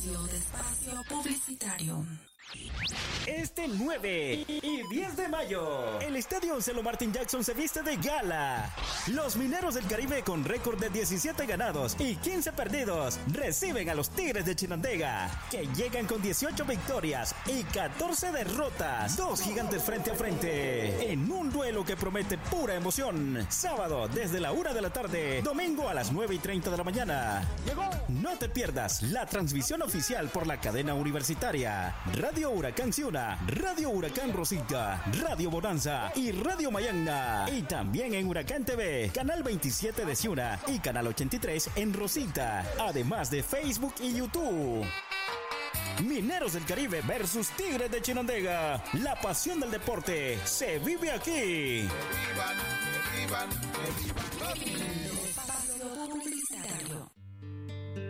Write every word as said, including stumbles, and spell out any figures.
inicio de espacio publicitario. Este nueve y diez de mayo, el Estadio Oncelo Martin Jackson se viste de gala. Los Mineros del Caribe, con récord de diecisiete ganados y quince perdidos, reciben a los Tigres de Chinandega, que llegan con dieciocho victorias y catorce derrotas. Dos gigantes frente a frente, en un duelo que promete pura emoción. Sábado desde la una de la tarde, domingo a las nueve y treinta de la mañana. No te pierdas la transmisión oficial por la cadena universitaria Radio Huracán Ciuna, Radio Huracán Rosita, Radio Bonanza y Radio Mayagna. Y también en Huracán T V, canal veintisiete de Ciuna y canal ochenta y tres en Rosita, además de Facebook y YouTube. Mineros del Caribe versus Tigres de Chinandega. La pasión del deporte se vive aquí. Que vivan, que vivan, que vivan.